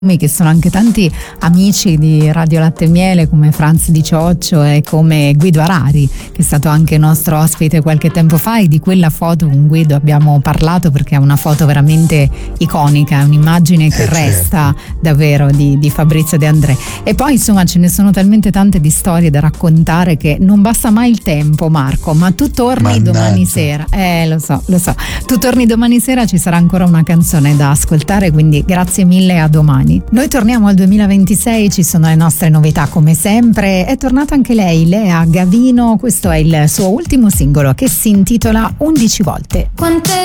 che sono anche tanti amici di Radio Latte e Miele, come Franz Di Cioccio e come Guido Arari, che è stato anche nostro ospite qualche tempo fa, e di quella foto con Guido abbiamo parlato perché è una foto veramente iconica, è un'immagine che resta davvero di Fabrizio De André. E poi insomma ce ne sono talmente tante di storie da raccontare che non basta mai il tempo, Marco, ma tu torni domani sera. Lo so, tu torni domani sera, ci sarà ancora una canzone da ascoltare, quindi grazie mille, a domani. Noi torniamo al 2026, ci sono le nostre novità come sempre. È tornata anche lei, Lea Gavino, questo è il suo ultimo singolo che si intitola 11 volte.